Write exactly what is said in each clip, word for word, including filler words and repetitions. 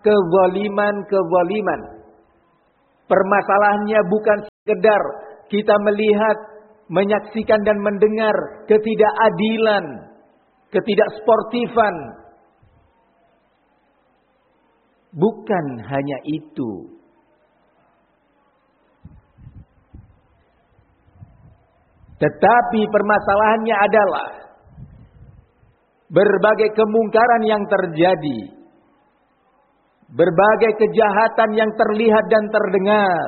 kezaliman-kezaliman. Permasalahannya bukan sekedar kita melihat, menyaksikan dan mendengar ketidakadilan, ketidaksportifan. Bukan hanya itu. Tetapi permasalahannya adalah berbagai kemungkaran yang terjadi, berbagai kejahatan yang terlihat dan terdengar,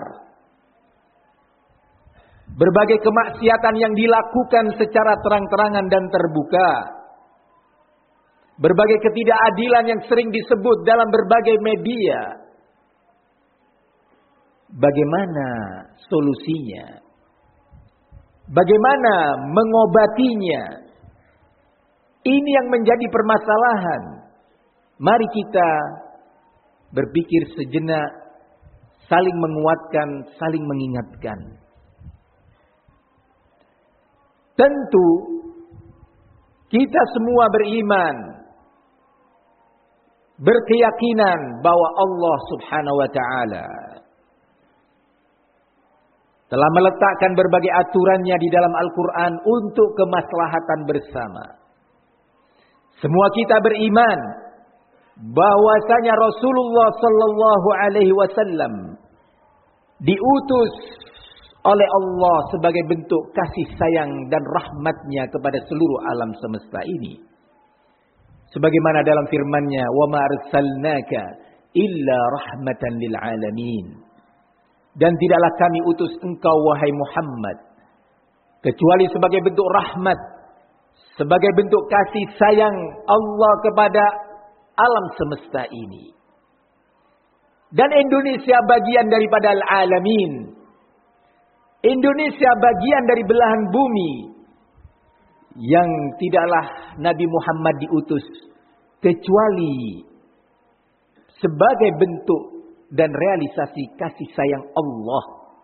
berbagai kemaksiatan yang dilakukan secara terang-terangan dan terbuka, berbagai ketidakadilan yang sering disebut dalam berbagai media. Bagaimana solusinya? Bagaimana mengobatinya? Ini yang menjadi permasalahan. Mari kita berpikir sejenak, saling menguatkan, saling mengingatkan. Tentu kita semua beriman, berkeyakinan bahwa Allah Subhanahu wa taala telah meletakkan berbagai aturannya di dalam Al-Quran untuk kemaslahatan bersama. Semua kita beriman bahwasanya Rasulullah sallallahu alaihi wasallam diutus oleh Allah sebagai bentuk kasih sayang dan rahmatnya kepada seluruh alam semesta ini. Sebagaimana dalam firman-Nya, "Wa ma arsalnaka illa rahmatan lil alamin." Dan tidaklah kami utus engkau wahai Muhammad kecuali sebagai bentuk rahmat, sebagai bentuk kasih sayang Allah kepada alam semesta ini. Dan Indonesia bagian daripada al-alamin. Indonesia bagian dari belahan bumi yang tidaklah Nabi Muhammad diutus kecuali sebagai bentuk dan realisasi kasih sayang Allah.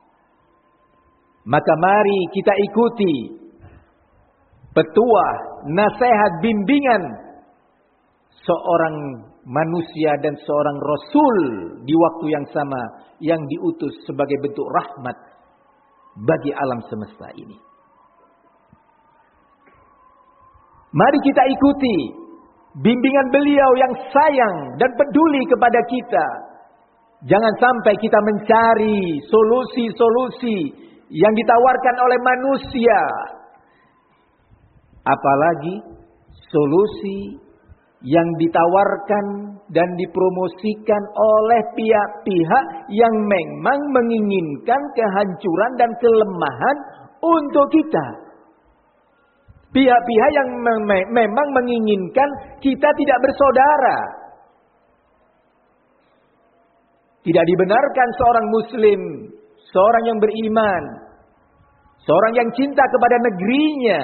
Maka mari kita ikuti petuah, nasihat, bimbingan seorang manusia dan seorang Rasul di waktu yang sama yang diutus sebagai bentuk rahmat bagi alam semesta ini. Mari kita ikuti bimbingan beliau yang sayang dan peduli kepada kita. Jangan sampai kita mencari solusi-solusi yang ditawarkan oleh manusia. Apalagi solusi yang ditawarkan dan dipromosikan oleh pihak-pihak yang memang menginginkan kehancuran dan kelemahan untuk kita. Pihak-pihak yang mem- memang menginginkan kita tidak bersaudara. Tidak dibenarkan seorang muslim, seorang yang beriman, seorang yang cinta kepada negerinya,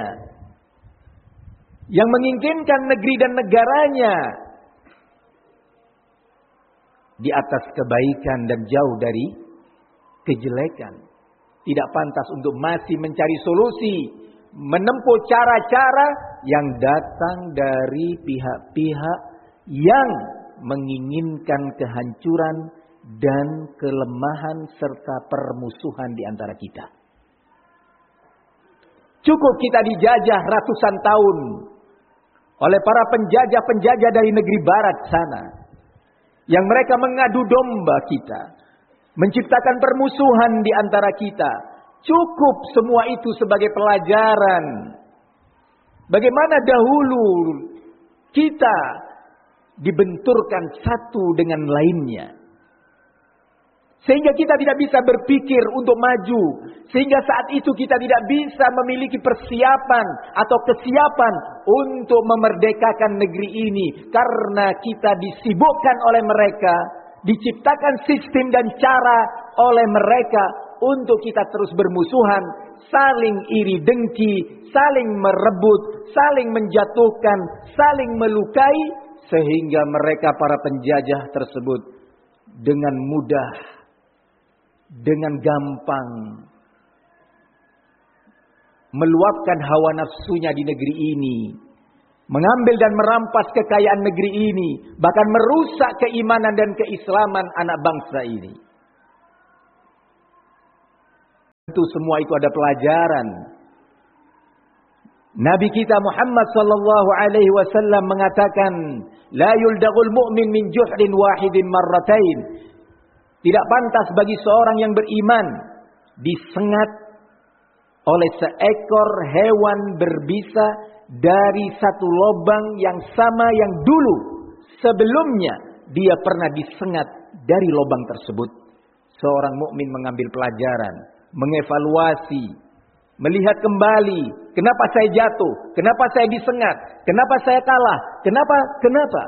yang menginginkan negeri dan negaranya di atas kebaikan dan jauh dari kejelekan. Tidak pantas untuk masih mencari solusi, menempuh cara-cara yang datang dari pihak-pihak yang menginginkan kehancuran dan kelemahan serta permusuhan di antara kita. Cukup kita dijajah ratusan tahun oleh para penjajah-penjajah dari negeri barat sana, yang mereka mengadu domba kita, menciptakan permusuhan di antara kita. Cukup semua itu sebagai pelajaran bagaimana dahulu kita dibenturkan satu dengan lainnya, sehingga kita tidak bisa berpikir untuk maju. Sehingga saat itu kita tidak bisa memiliki persiapan atau kesiapan untuk memerdekakan negeri ini. Karena kita disibukkan oleh mereka. Diciptakan sistem dan cara oleh mereka untuk kita terus bermusuhan. Saling iri dengki, saling merebut, saling menjatuhkan, saling melukai. Sehingga mereka para penjajah tersebut dengan mudah, dengan gampang meluapkan hawa nafsunya di negeri ini mengambil dan merampas kekayaan negeri ini, bahkan merusak keimanan dan keislaman anak bangsa ini. Tentu semua itu ada pelajaran. Nabi kita Muhammad sallallahu alaihi wasallam mengatakan, la yuldagul mu'min min juhdin wahidin marratain. Tidak pantas bagi seorang yang beriman disengat oleh seekor hewan berbisa dari satu lubang yang sama yang dulu sebelumnya dia pernah disengat dari lubang tersebut. Seorang mukmin mengambil pelajaran, mengevaluasi, melihat kembali, kenapa saya jatuh, kenapa saya disengat, kenapa saya kalah, kenapa, kenapa?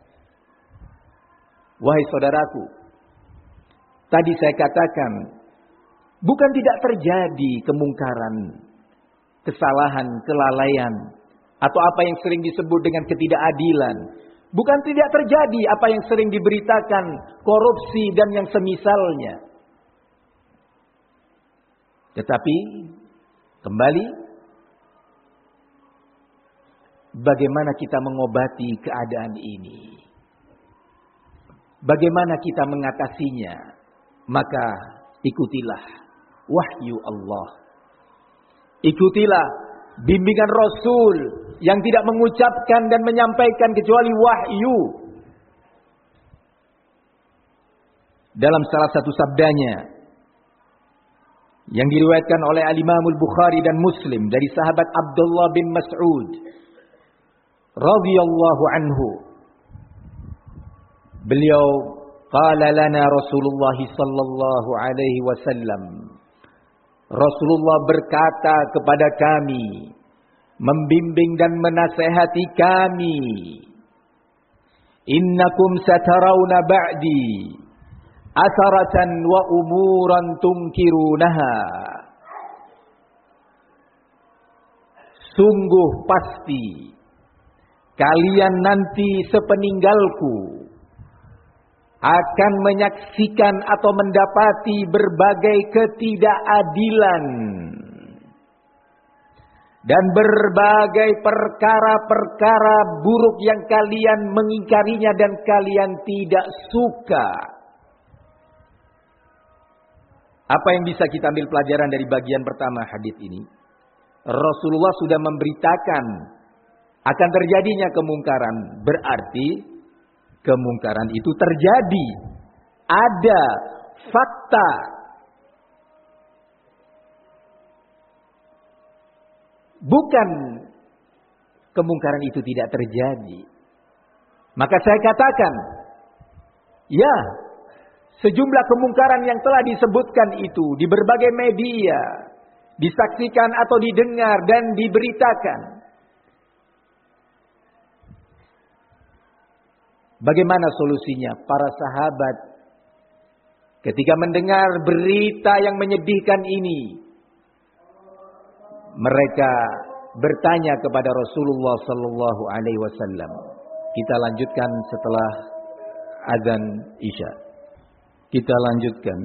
Wahai saudaraku, tadi saya katakan, bukan tidak terjadi kemungkaran, kesalahan, kelalaian, atau apa yang sering disebut dengan ketidakadilan. Bukan tidak terjadi apa yang sering diberitakan, korupsi dan yang semisalnya. Tetapi, kembali, bagaimana kita mengobati keadaan ini? Bagaimana kita mengatasinya? Maka ikutilah wahyu Allah. Ikutilah bimbingan Rasul yang tidak mengucapkan dan menyampaikan kecuali wahyu. Dalam salah satu sabdanya yang diriwayatkan oleh Al-Imam Al-Bukhari dan Muslim dari sahabat Abdullah bin Mas'ud radhiyallahu anhu, beliau qala lana Rasulullah sallallahu alaihi wasallam, Rasulullah berkata kepada kami, membimbing dan menasihati kami, innakum satarawna ba'di asaratan wa umuran tunkirunaha. Sungguh pasti kalian nanti sepeninggalku akan menyaksikan atau mendapati berbagai ketidakadilan dan berbagai perkara-perkara buruk yang kalian mengingkarinya dan kalian tidak suka. Apa yang bisa kita ambil pelajaran dari bagian pertama hadis ini? Rasulullah sudah memberitakan akan terjadinya kemungkaran. Berarti kemungkaran itu terjadi. Ada fakta. Bukan kemungkaran itu tidak terjadi. Maka saya katakan, ya, sejumlah kemungkaran yang telah disebutkan itu di berbagai media, disaksikan atau didengar dan diberitakan. Bagaimana solusinya? Para sahabat ketika mendengar berita yang menyedihkan ini, mereka bertanya kepada Rasulullah sallallahu alaihi wasallam. Kita lanjutkan setelah azan Isya. Kita lanjutkan.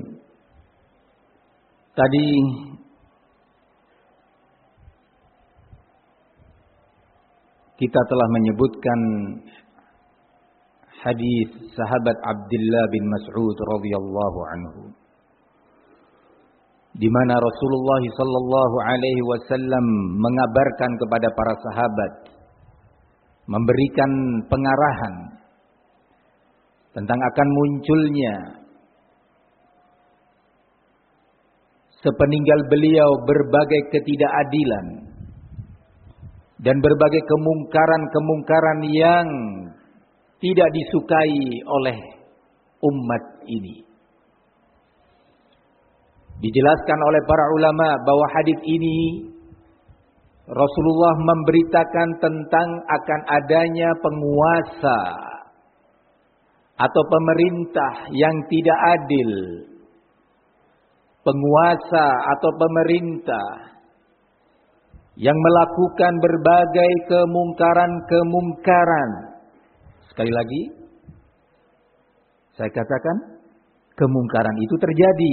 Tadi kita telah menyebutkan hadis sahabat Abdullah bin Mas'ud radhiyallahu anhu, di mana Rasulullah sallallahu alaihi wasallam mengabarkan kepada para sahabat, memberikan pengarahan tentang akan munculnya sepeninggal beliau berbagai ketidakadilan dan berbagai kemungkaran-kemungkaran yang tidak disukai oleh umat ini. Dijelaskan oleh para ulama bahwa hadis ini Rasulullah memberitakan tentang akan adanya penguasa atau pemerintah yang tidak adil. Penguasa atau pemerintah yang melakukan berbagai kemungkaran-kemungkaran. Sekali lagi, saya katakan, kemungkaran itu terjadi.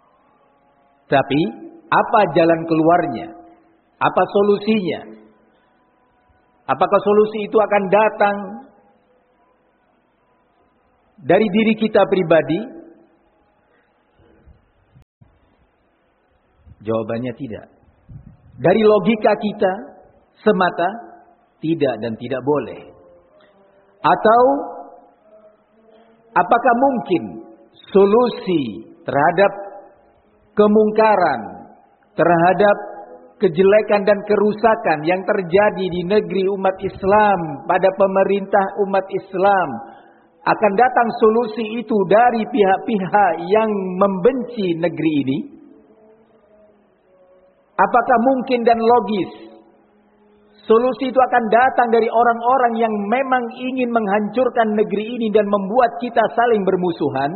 Tapi, apa jalan keluarnya? Apa solusinya? Apakah solusi itu akan datang dari diri kita pribadi? Jawabannya tidak. Dari logika kita semata? Tidak dan tidak boleh. Atau apakah mungkin solusi terhadap kemungkaran, terhadap kejelekan dan kerusakan yang terjadi di negeri umat Islam, pada pemerintah umat Islam, akan datang solusi itu dari pihak-pihak yang membenci negeri ini? Apakah mungkin dan logis solusi itu akan datang dari orang-orang yang memang ingin menghancurkan negeri ini dan membuat kita saling bermusuhan?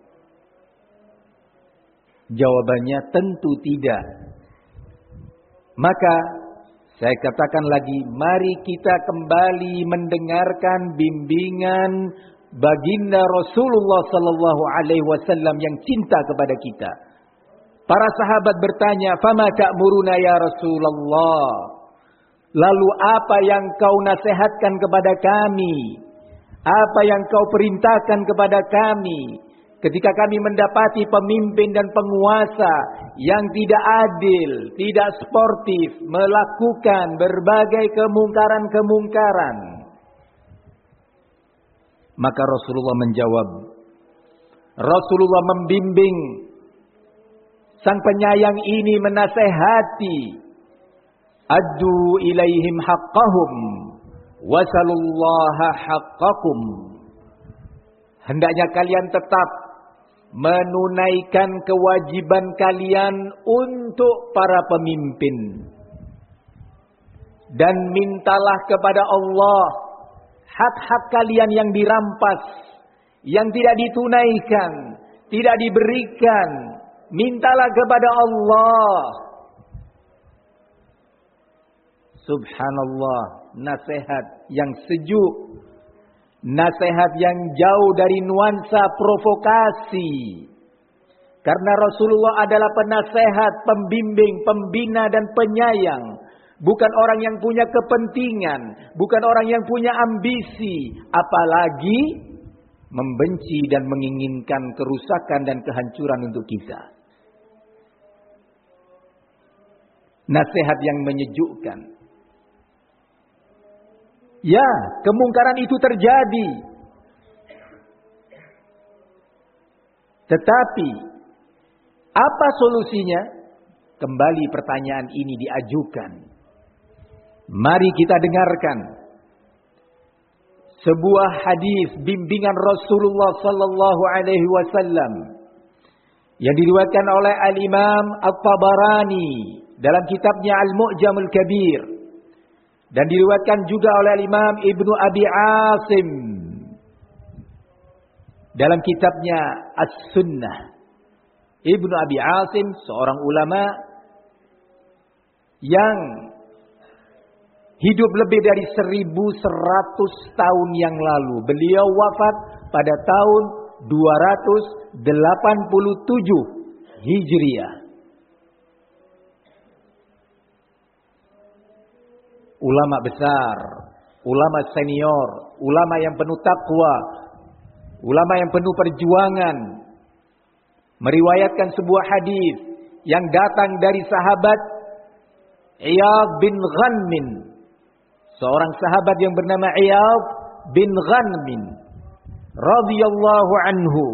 Jawabannya tentu tidak. Maka saya katakan lagi, mari kita kembali mendengarkan bimbingan baginda Rasulullah sallallahu alaihi wasallam yang cinta kepada kita. Para sahabat bertanya, "Fama ta'muruna ya Rasulullah?" Lalu apa yang kau nasihatkan kepada kami? Apa yang kau perintahkan kepada kami? Ketika kami mendapati pemimpin dan penguasa yang tidak adil, tidak sportif, melakukan berbagai kemungkaran-kemungkaran. Maka Rasulullah menjawab. Rasulullah membimbing sang penyayang ini, menasehati. Addu ilaihim haqqahum wasalullaha haqqakum. Hendaknya kalian tetap menunaikan kewajiban kalian untuk para pemimpin. Dan mintalah kepada Allah hak-hak kalian yang dirampas, yang tidak ditunaikan, tidak diberikan. Mintalah kepada Allah. Subhanallah, nasihat yang sejuk, nasihat yang jauh dari nuansa provokasi. Karena Rasulullah adalah penasehat, pembimbing, pembina dan penyayang. Bukan orang yang punya kepentingan, bukan orang yang punya ambisi, apalagi membenci dan menginginkan kerusakan dan kehancuran untuk kita. Nasihat yang menyejukkan. Ya, kemungkaran itu terjadi. Tetapi apa solusinya? Kembali pertanyaan ini diajukan. Mari kita dengarkan sebuah hadis bimbingan Rasulullah sallallahu alaihi wasallam yang diriwayatkan oleh Al-Imam At-Tabarani dalam kitabnya Al-Mu'jamul Kabir. Dan diriwayatkan juga oleh Imam Ibnu Abi Asim dalam kitabnya As-Sunnah. Ibnu Abi Asim seorang ulama yang hidup lebih dari seribu seratus tahun yang lalu. Beliau wafat pada tahun dua ratus delapan puluh tujuh Hijriah. Ulama besar, ulama senior, ulama yang penuh takwa, ulama yang penuh perjuangan, meriwayatkan sebuah hadis yang datang dari sahabat Iyad bin Ghanmin, seorang sahabat yang bernama Iyad bin Ghanmin radhiyallahu anhu.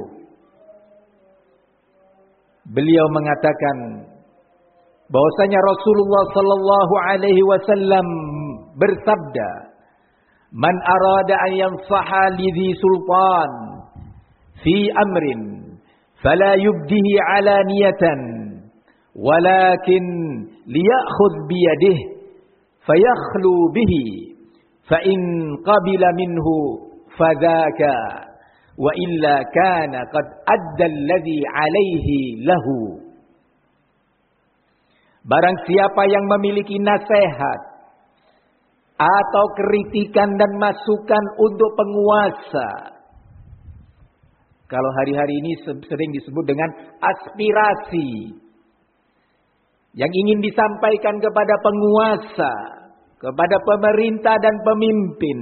Beliau mengatakan bahwasanya Rasulullah sallallahu alaihi wasallam bersabda, "Man arada an yansaha lidhi sultan fi amrin fala yubdihi alaniyatan walakin liyakhudh bi yadihi fayakhlu bihi fa in qabila minhu fadhaka wa illa kana qad adda alladhi alaihi lahu." Barang siapa yang memiliki nasihat atau kritikan dan masukan untuk penguasa. Kalau hari-hari ini sering disebut dengan aspirasi yang ingin disampaikan kepada penguasa kepada pemerintah dan pemimpin,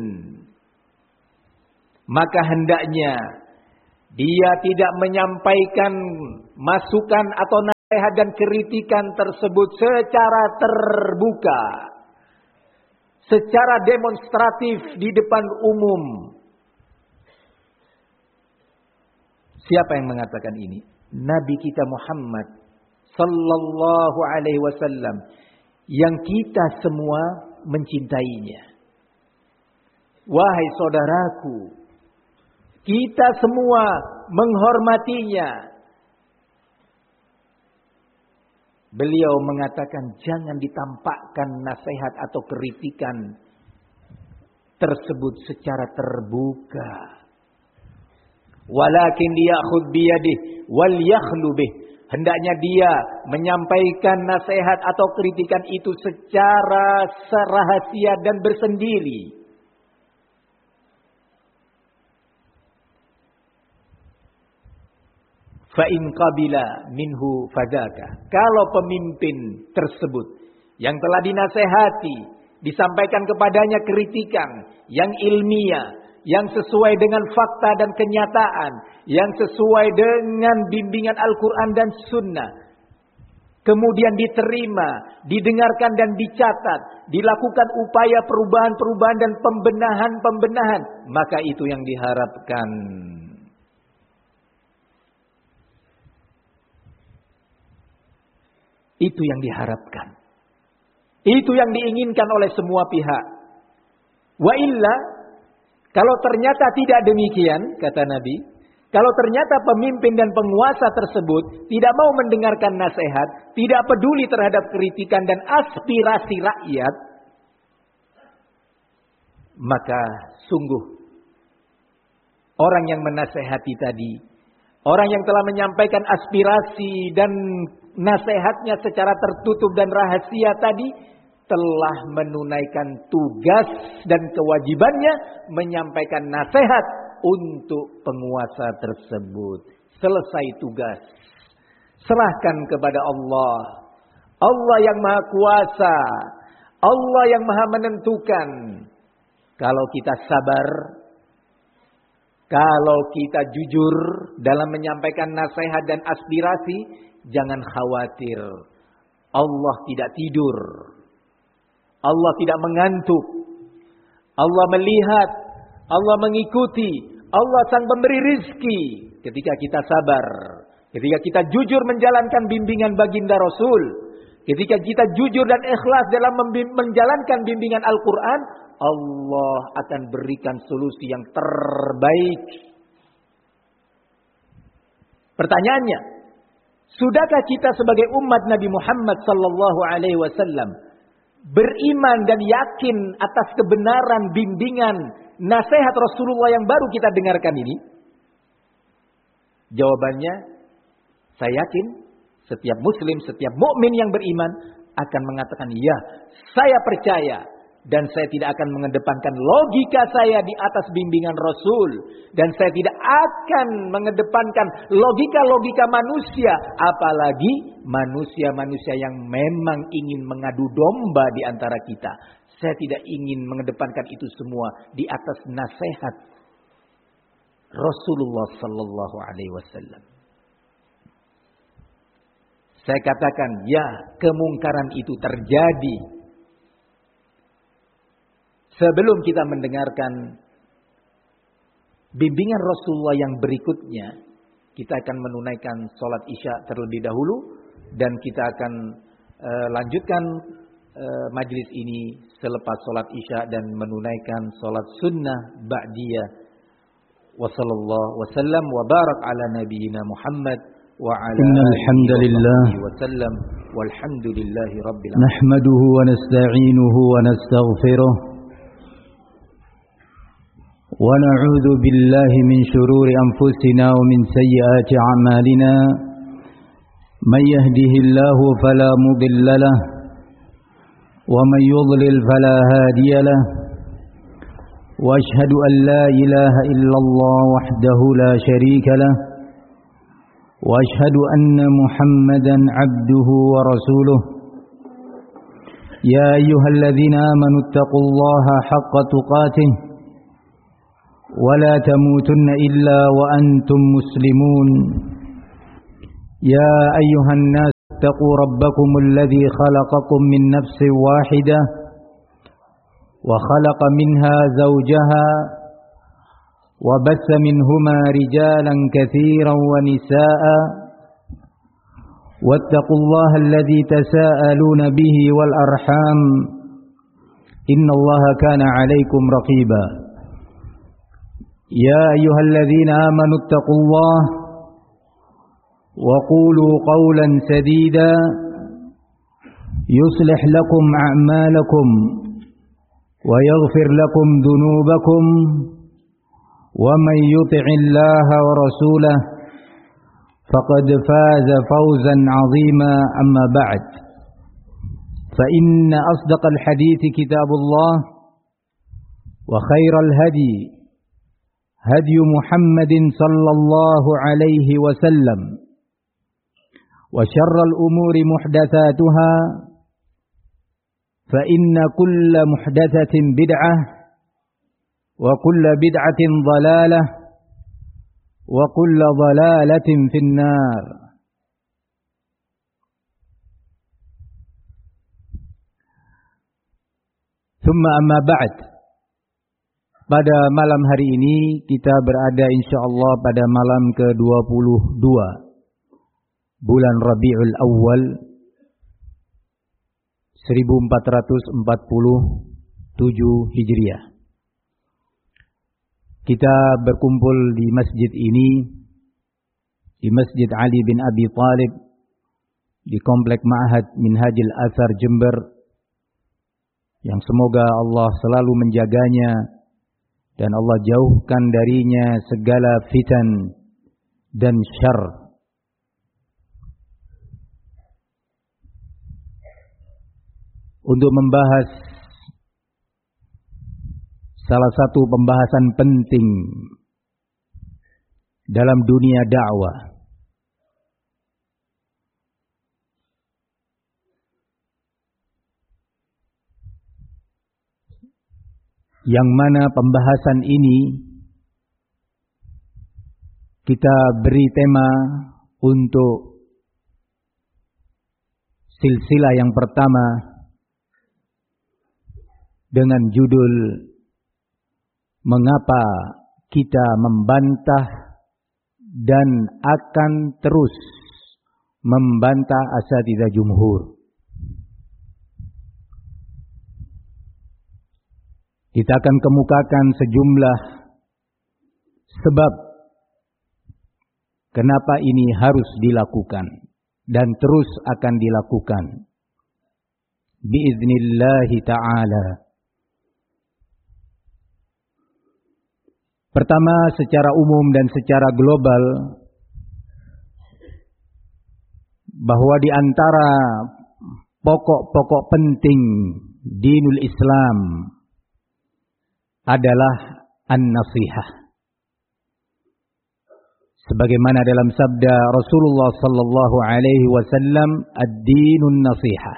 maka hendaknya dia tidak menyampaikan masukan atau nasihat dan kritikan tersebut secara terbuka, secara demonstratif di depan umum. Siapa yang mengatakan ini? Nabi kita Muhammad sallallahu alaihi wasallam, yang kita semua mencintainya. Wahai saudaraku, kita semua menghormatinya. Beliau mengatakan jangan ditampakkan nasihat atau kritikan tersebut secara terbuka. Walakin liya'khudh biyadih wal yakhlu bih. Hendaknya dia menyampaikan nasihat atau kritikan itu secara rahasia dan bersendiri. Fa in qabila minhu fadaka. Kalau pemimpin tersebut yang telah dinasehati, disampaikan kepadanya kritikan yang ilmiah, yang sesuai dengan fakta dan kenyataan, yang sesuai dengan bimbingan Al-Quran dan Sunnah, kemudian diterima, didengarkan dan dicatat, dilakukan upaya perubahan-perubahan dan pembenahan-pembenahan, maka itu yang diharapkan. Itu yang diharapkan. Itu yang diinginkan oleh semua pihak. Wa illa, kalau ternyata tidak demikian, kata Nabi, kalau ternyata pemimpin dan penguasa tersebut tidak mau mendengarkan nasihat, tidak peduli terhadap kritikan dan aspirasi rakyat, maka sungguh orang yang menasehati tadi, orang yang telah menyampaikan aspirasi dan nasihatnya secara tertutup dan rahasia tadi, telah menunaikan tugas dan kewajibannya menyampaikan nasihat untuk penguasa tersebut. Selesai tugas, serahkan kepada Allah. Allah yang Maha Kuasa, Allah yang Maha Menentukan. Kalau kita sabar, kalau kita jujur dalam menyampaikan nasihat dan aspirasi, jangan khawatir. Allah tidak tidur. Allah tidak mengantuk. Allah melihat. Allah mengikuti. Allah sang pemberi rizki. Ketika kita sabar. Ketika kita jujur menjalankan bimbingan baginda Rasul. Ketika kita jujur dan ikhlas dalam menjalankan bimbingan Al-Quran. Allah akan berikan solusi yang terbaik. Pertanyaannya, sudahkah kita sebagai umat Nabi Muhammad sallallahu alaihi wasallam beriman dan yakin atas kebenaran bimbingan nasihat Rasulullah yang baru kita dengarkan ini? Jawabannya, saya yakin setiap muslim, setiap mukmin yang beriman akan mengatakan, ya, saya percaya. Dan saya tidak akan mengedepankan logika saya di atas bimbingan Rasul. Dan saya tidak akan mengedepankan logika-logika manusia. Apalagi manusia-manusia yang memang ingin mengadu domba di antara kita. Saya tidak ingin mengedepankan itu semua di atas nasihat Rasulullah sallallahu alaihi wasallam. Saya katakan, ya, kemungkaran itu terjadi. Sebelum kita mendengarkan bimbingan Rasulullah yang berikutnya, kita akan menunaikan sholat isya terlebih dahulu. Dan kita akan uh, lanjutkan uh, majlis ini selepas sholat isya dan menunaikan sholat sunnah ba'diyah. Wa sallallahu wa sallam wa barak ala nabiyyina Muhammad wa ala alihi wa sallam walhamdulillahi rabbil alamin. Nahmaduhu wa nasta'inuhu wa nastaghfiruh. ونعوذ بالله من شرور أنفسنا ومن سيئات أعمالنا من يهده الله فلا مضل له ومن يضلل فلا هادي له وأشهد أن لا إله إلا الله وحده لا شريك له وأشهد أن محمدا عبده ورسوله يا أيها الذين آمنوا اتقوا الله حق تقاته ولا تموتن إلا وأنتم مسلمون يا أيها الناس اتقوا ربكم الذي خلقكم من نفس واحدة وخلق منها زوجها وبث منهما رجالا كثيرا ونساء واتقوا الله الذي تساءلون به والأرحام إن الله كان عليكم رقيبا يا أيها الذين آمنوا اتقوا الله وقولوا قولا سديدا يصلح لكم أعمالكم ويغفر لكم ذنوبكم ومن يطع الله ورسوله فقد فاز فوزا عظيما أما بعد فإن أصدق الحديث كتاب الله وخير الهدي هدي محمد صلى الله عليه وسلم وشر الأمور محدثاتها فإن كل محدثة بدعة وكل بدعة ضلالة وكل ضلالة في النار. ثم أما بعد. Pada malam hari ini kita berada insyaallah pada malam ke dua puluh dua bulan Rabiul Awal seribu empat ratus empat puluh tujuh Hijriah. Kita berkumpul di masjid ini, di Masjid Ali bin Abi Thalib, di Komplek Ma'had Minhajul Athar Jember, yang semoga Allah selalu menjaganya dan Allah jauhkan darinya segala fitan dan syarr. Untuk membahas salah satu pembahasan penting dalam dunia dakwah, yang mana pembahasan ini kita beri tema untuk silsilah yang pertama dengan judul Mengapa kita membantah dan akan terus membantah asatidzah jumhur. Kita akan kemukakan sejumlah sebab kenapa ini harus dilakukan dan terus akan dilakukan biiznillah ta'ala. Pertama, secara umum dan secara global, bahwa di antara pokok-pokok penting dinul Islam adalah an-nasihah. Sebagaimana dalam sabda Rasulullah sallallahu alaihi wasallam, ad-dinun nasihah.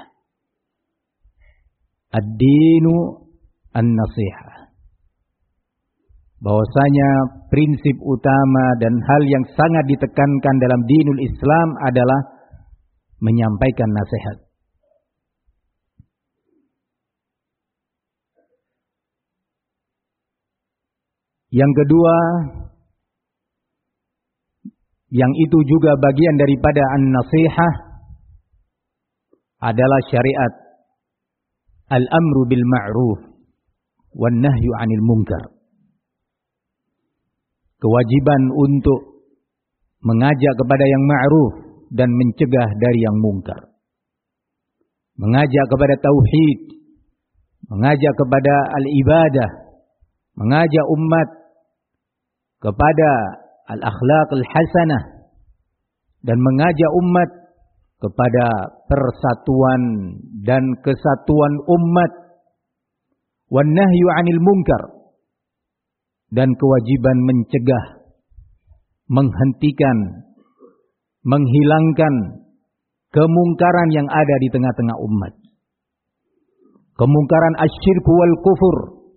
Ad-dinu an-nasihah. Bahwasanya prinsip utama dan hal yang sangat ditekankan dalam dinul Islam adalah menyampaikan nasihat. Yang kedua, yang itu juga bagian daripada an-nasihah, adalah syariat al-amru bil ma'ruf wan nahyu 'anil munkar. Kewajiban untuk mengajak kepada yang ma'ruf dan mencegah dari yang mungkar. Mengajak kepada tauhid, mengajak kepada al-ibadah, mengajak umat kepada al-akhlaq al-hasanah, dan mengajak umat kepada persatuan dan kesatuan umat, wan nahyu 'anil munkar, dan kewajiban mencegah, menghentikan, menghilangkan kemungkaran yang ada di tengah-tengah umat. kemungkaran asyirku wal kufur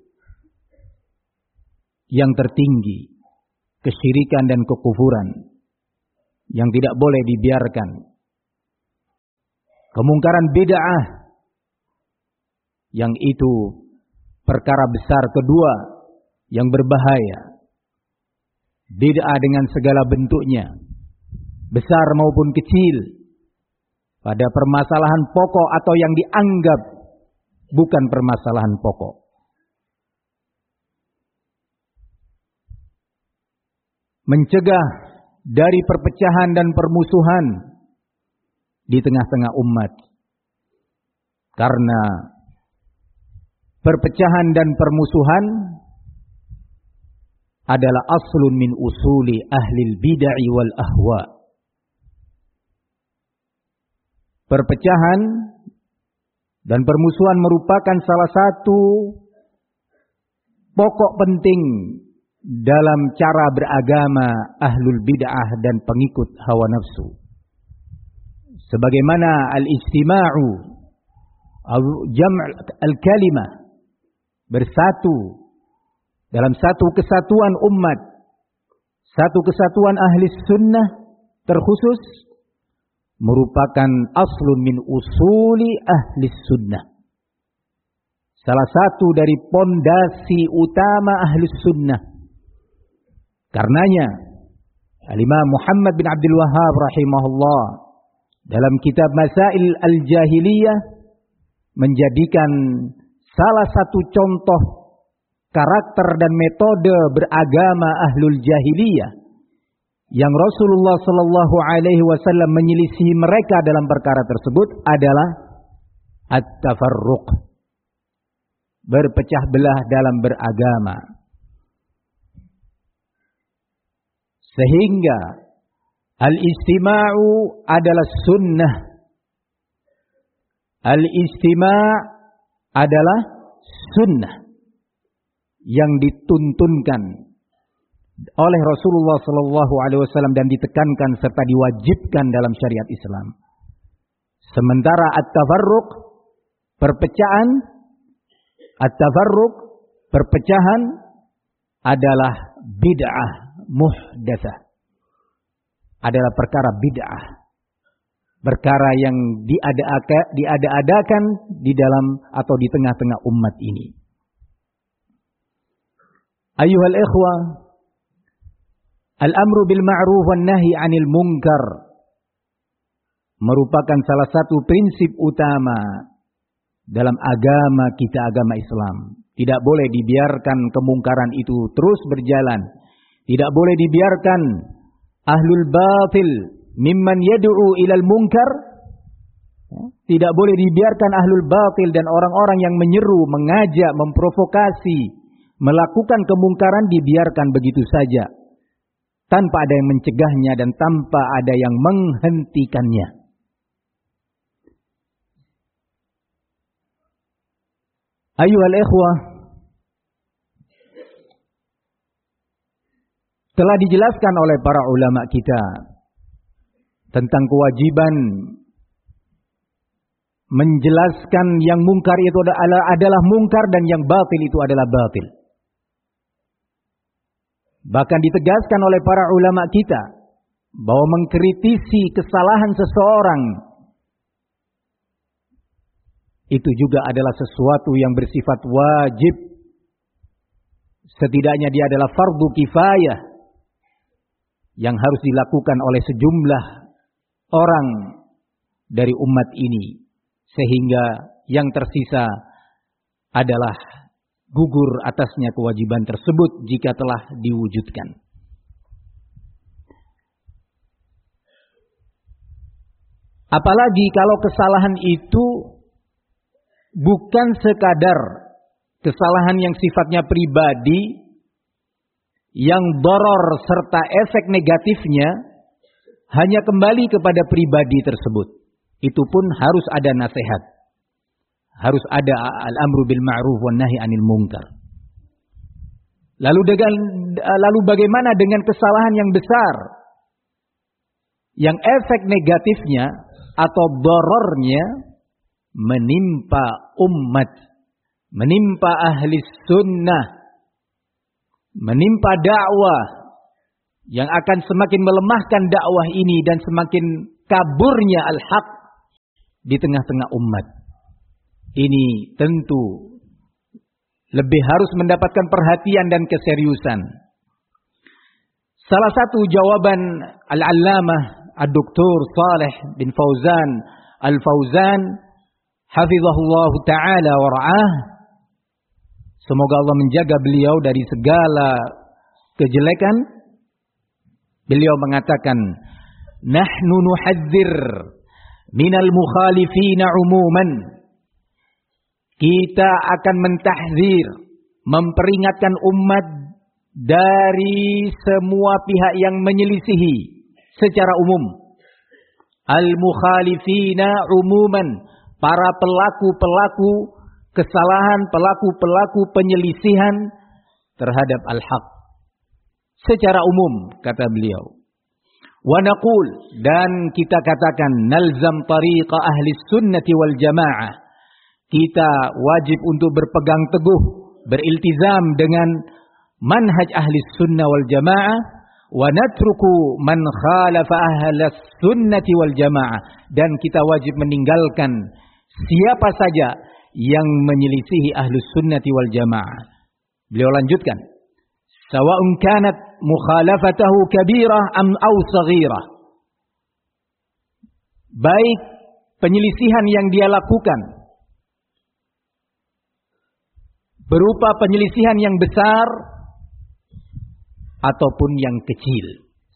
yang tertinggi, kesyirikan dan kekufuran yang tidak boleh dibiarkan. Kemungkaran bid'ah yang itu perkara besar kedua yang berbahaya. Bid'ah dengan segala bentuknya, besar maupun kecil, pada permasalahan pokok atau yang dianggap bukan permasalahan pokok. Mencegah dari perpecahan dan permusuhan di tengah-tengah umat. Karena perpecahan dan permusuhan adalah aslun min usuli ahlil bid'ah wal ahwa. Perpecahan dan permusuhan merupakan salah satu pokok penting dalam cara beragama ahlul bid'ah dan pengikut hawa nafsu. Sebagaimana al-ijtima'u jam' al-kalimah, bersatu dalam satu kesatuan umat, satu kesatuan ahli sunnah terkhusus, merupakan aslun min usuli ahli sunnah. Salah satu dari pondasi utama ahli sunnah. Karenanya Al-Imam Muhammad bin Abdul Wahhab rahimahullah dalam kitab Masail al-Jahiliyah menjadikan salah satu contoh karakter dan metode beragama ahlul jahiliyah yang Rasulullah sallallahu alaihi wasallam menyelisihi mereka dalam perkara tersebut adalah at-tafarruq, berpecah belah dalam beragama. Sehingga al-istima'u adalah sunnah. Al-istima' adalah sunnah yang dituntunkan oleh Rasulullah sallallahu alaihi wasallam dan ditekankan serta diwajibkan dalam syariat Islam. Sementara at-tafarruq, perpecahan, at-tafarruq, perpecahan adalah bid'ah muhdatsah. Adalah perkara bid'ah. Perkara yang diada-adakan di dalam atau di tengah-tengah umat ini. Ayuhal ikhwah, al-amru bil ma'ruf wan nahi 'anil munkar merupakan salah satu prinsip utama dalam agama kita, agama Islam. Tidak boleh dibiarkan kemungkaran itu terus berjalan. Tidak boleh dibiarkan ahlul batil mimman yad'u ilal munkar. Tidak boleh dibiarkan ahlul batil dan orang-orang yang menyeru, mengajak, memprovokasi, melakukan kemungkaran dibiarkan begitu saja, tanpa ada yang mencegahnya dan tanpa ada yang menghentikannya. Ayuhal ikhwah, telah dijelaskan oleh para ulama kita tentang kewajiban menjelaskan yang mungkar itu adalah, adalah mungkar dan yang batil itu adalah batil. Bahkan ditegaskan oleh para ulama kita bahwa mengkritisi kesalahan seseorang itu juga adalah sesuatu yang bersifat wajib. Setidaknya dia adalah fardu kifayah yang harus dilakukan oleh sejumlah orang dari umat ini. Sehingga yang tersisa adalah gugur atasnya kewajiban tersebut jika telah diwujudkan. Apalagi kalau kesalahan itu bukan sekadar kesalahan yang sifatnya pribadi, yang doror serta efek negatifnya hanya kembali kepada pribadi tersebut. Itu pun harus ada nasihat. Harus ada al-amru bil ma'ruf wan nahi 'anil munkar. Lalu dengan lalu bagaimana dengan kesalahan yang besar yang efek negatifnya atau dorornya menimpa umat menimpa ahli sunnah, menimpa dakwah yang akan semakin melemahkan dakwah ini dan semakin kaburnya al-haq di tengah-tengah umat. Ini tentu lebih harus mendapatkan perhatian dan keseriusan. Salah satu jawaban Al-Allamah Ad-Doktor Shalih bin Fauzan Al-Fauzan hafizahullah ta'ala wa ra'ah, semoga Allah menjaga beliau dari segala kejelekan. Beliau mengatakan, nahnu nuhadzir minal mukhalifina umuman. Kita akan mentahzir, memperingatkan umat dari semua pihak yang menyelisihi secara umum. Al-mukhalifina umuman, para pelaku-pelaku kesalahan, pelaku-pelaku penyelisihan terhadap al-haq secara umum, kata beliau. Wa naqul, dan kita katakan, nalzam tariqa ahli sunnati wal jamaah. Kita wajib untuk berpegang teguh, beriltizam dengan manhaj ahli sunnah wal jamaah. Wa natruku man khalafa ahli sunnati wal jamaah. Dan kita wajib meninggalkan siapa saja yang menyelisihi ahli sunnati wal jamaah. Beliau lanjutkan, sawa'un kanat mukhalafatahu kabirah am aw saghirah. Baik penyelisihan yang dia lakukan berupa penyelisihan yang besar ataupun yang kecil.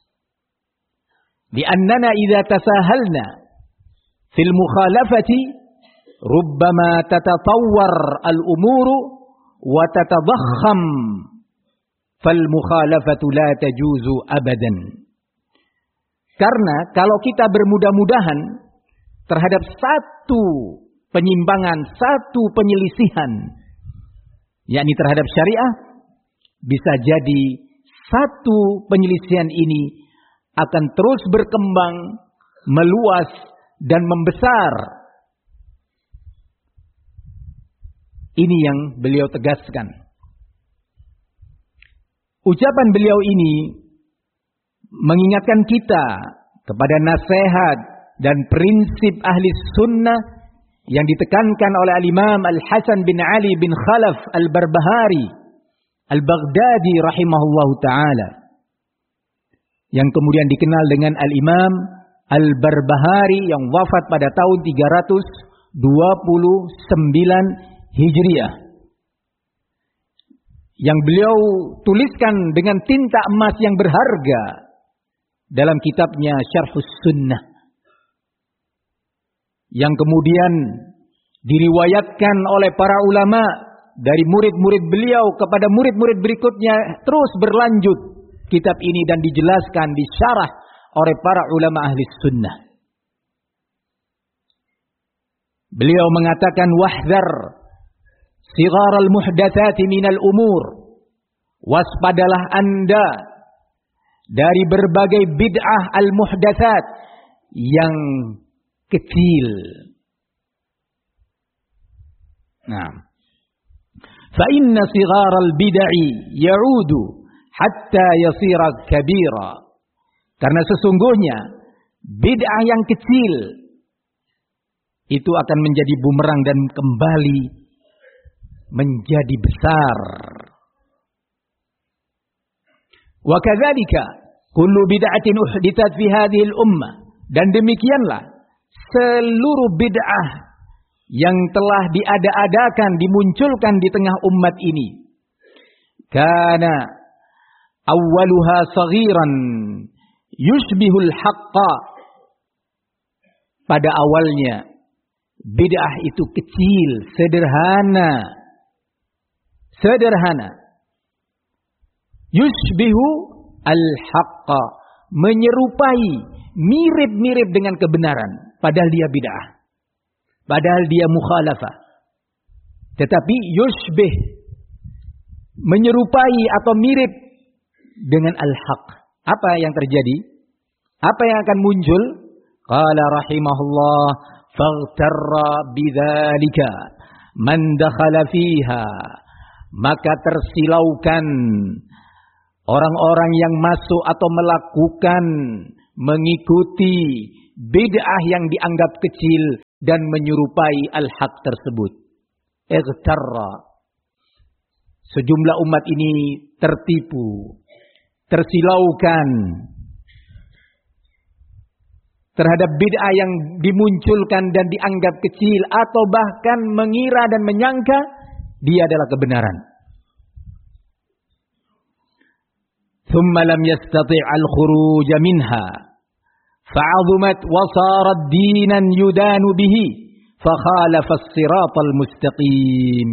Li'annana idza tasahalna fil mukhalafati rubbama tatatawwar al-umuru wa tatadakhkham fal mukhalafatu la tajuzu abadan. Karena kalau kita bermudah-mudahan terhadap satu penyimpangan, satu penyelisihan, yakni terhadap syariah, bisa jadi satu penyelisihan ini akan terus berkembang, meluas dan membesar. Ini yang beliau tegaskan. Ucapan beliau ini mengingatkan kita kepada nasihat dan prinsip ahli sunnah yang ditekankan oleh al-Imam Al-Hasan bin Ali bin Khalaf Al-Barbahari Al-Baghdadi rahimahullahu ta'ala, yang kemudian dikenal dengan Al-Imam Al-Barbahari yang wafat pada tahun tiga ratus dua puluh sembilan Hijriah, yang beliau tuliskan dengan tinta emas yang berharga dalam kitabnya Syarhus Sunnah, yang kemudian diriwayatkan oleh para ulama dari murid-murid beliau kepada murid-murid berikutnya, terus berlanjut kitab ini dan dijelaskan, disyarah oleh para ulama ahli sunnah. Beliau mengatakan, wahdhar sighar al-muhdatsati minal umur. Waspadalah Anda dari berbagai bid'ah al-muhdatsat yang kecil. Nah, fa inna sighar al-bid'i ya'udu hatta yasira kabira. Karena sesungguhnya bid'ah yang kecil itu akan menjadi bumerang dan kembali menjadi besar. Wa kadzalika kullu bid'atin uhditsat fi hadhihi al-ummah, dan demikianlah seluruh bid'ah yang telah diada-adakan, dimunculkan di tengah umat ini. Kana awwaluha saghiran yushbihul haqqa. Pada awalnya bid'ah itu kecil, sederhana. Sederhana. Yushbihu al-haqqa, menyerupai, mirip-mirip dengan kebenaran, padahal dia bid'ah. Padahal dia mukhalafah. Tetapi yushbih, menyerupai atau mirip dengan al-haq. Apa yang terjadi? Apa yang akan muncul? Qala rahimahullah faghtarra bidzalika man dakhala fiha, maka tersilaukan orang-orang yang masuk atau melakukan, mengikuti bid'ah yang dianggap kecil dan menyerupai al-haq tersebut. Ightarra, sejumlah umat ini tertipu, tersilaukan terhadap bid'ah yang dimunculkan dan dianggap kecil, atau bahkan mengira dan menyangka dia adalah kebenaran. Thumma lam yastati' al-khuruj minha fa'azumat wa sarat dinan yudanu bihi fa khalafa as-siratal mustaqim.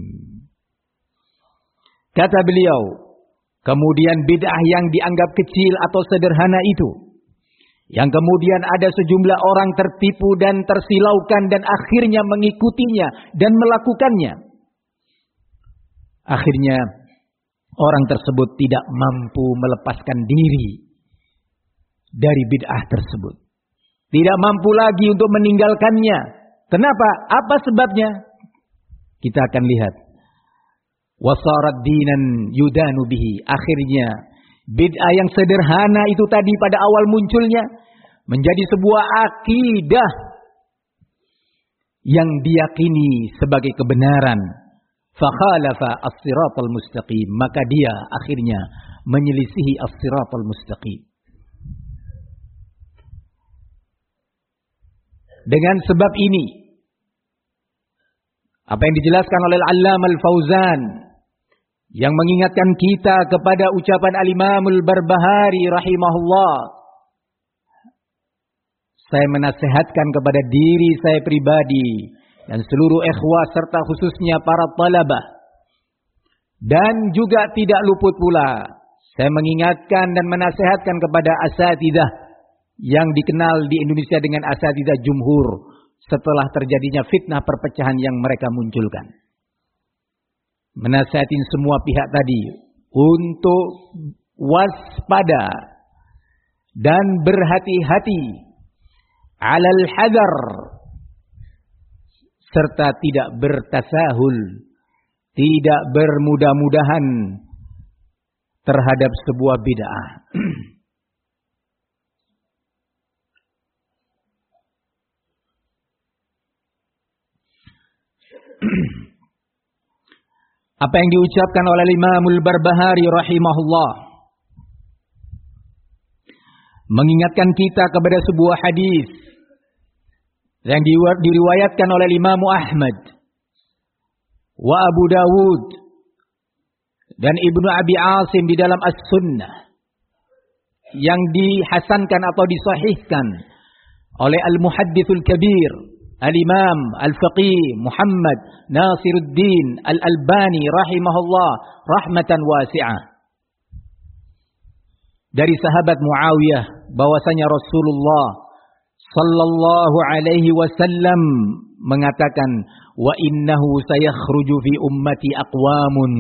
Kata beliau, kemudian bid'ah yang dianggap kecil atau sederhana itu, yang kemudian ada sejumlah orang tertipu dan tersilaukan dan akhirnya mengikutinya dan melakukannya. Akhirnya orang tersebut tidak mampu melepaskan diri dari bid'ah tersebut. Tidak mampu lagi untuk meninggalkannya. Kenapa? Apa sebabnya? Kita akan lihat. Wasarat dinan yudanu bihi. Akhirnya bid'ah yang sederhana itu tadi pada awal munculnya menjadi sebuah akidah yang diyakini sebagai kebenaran. Fakhalafa as-siratal mustaqim, maka dia akhirnya menyelisihi as-siratal mustaqim. Dengan sebab ini, apa yang dijelaskan oleh Al-Allamah Al-Fauzan yang mengingatkan kita kepada ucapan Al-Imam Al-Barbahari rahimahullah, saya menasihatkan kepada diri saya pribadi dan seluruh ikhwah serta khususnya para talabah, dan juga tidak luput pula saya mengingatkan dan menasihatkan kepada asatidzah yang dikenal di Indonesia dengan asatidzah jumhur setelah terjadinya fitnah perpecahan yang mereka munculkan. Menasihatin semua pihak tadi untuk waspada dan berhati-hati, alal hadar, serta tidak bertasahul, tidak bermudah-mudahan terhadap sebuah bid'ah. Apa yang diucapkan oleh Imam Al-Barbahari rahimahullah mengingatkan kita kepada sebuah hadis yang diriwayatkan oleh Imam Ahmad wa Abu Dawud dan Ibnu Abi Asim di dalam As-Sunnah, yang dihasankan atau disahihkan oleh Al-Muhaddithul Kabir Al-Imam Al-Faqih Muhammad Nasiruddin Al-Albani rahimahullah rahmatan wasi'ah, dari sahabat Muawiyah bahwasanya Rasulullah sallallahu alaihi wasallam mengatakan, wa innahu sayakhruju fi ummati aqwamun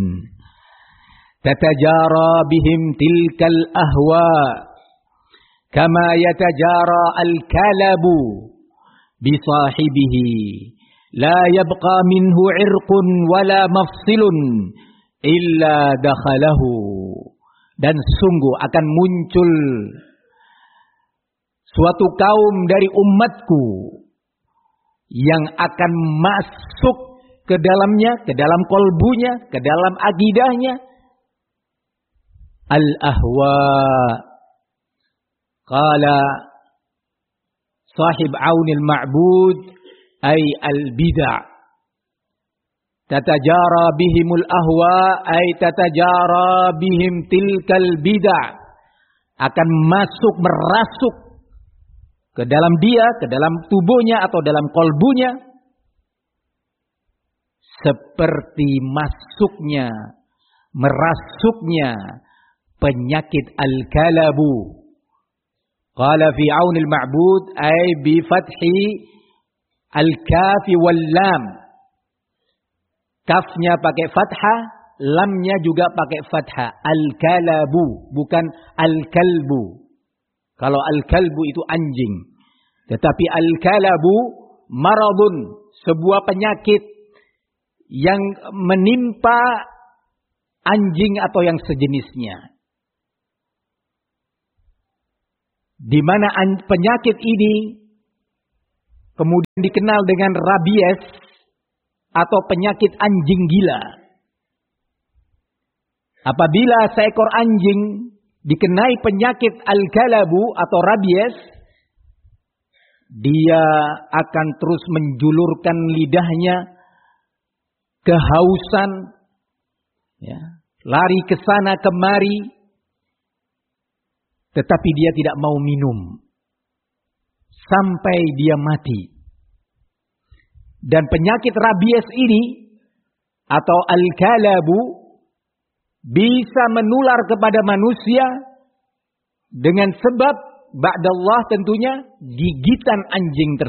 tatajara bihim tilkal ahwa kama yatajara al-kalabu bisahibihi la yabqa minhu irqun wala mafsilun illa dakhalahu. Dan sungguh akan muncul suatu kaum dari umatku yang akan masuk ke dalamnya, ke dalam kolbunya, ke dalam akidahnya al-ahwa. Qala sahib Aunil Ma'bud ay al-bid'ah. Tatajara bihimul ahwa ay tatajara bihim tilkal bid'ah. Akan masuk, merasuk ke dalam dia, ke dalam tubuhnya atau dalam kolbunya, seperti masuknya, merasuknya penyakit al-kalabu. Qala fi Aunil Ma'bud ay bi fathi al-kafi wal lam. Kafnya pakai fathah, lamnya juga pakai fathah. Al-kalabu, bukan al-kalbu. Kalau al-kalbu itu anjing. Tetapi al-kalabu maradun, sebuah penyakit yang menimpa anjing atau yang sejenisnya. Di mana penyakit ini kemudian dikenal dengan rabies atau penyakit anjing gila. Apabila seekor anjing dikenai penyakit al-galabu atau rabies, dia akan terus menjulurkan lidahnya, kehausan, ya, lari ke sana kemari, tetapi dia tidak mau minum sampai dia mati. Dan penyakit rabies ini atau al-galabu bisa menular kepada manusia dengan sebab ba'dallah tentunya gigitan anjing tersebut.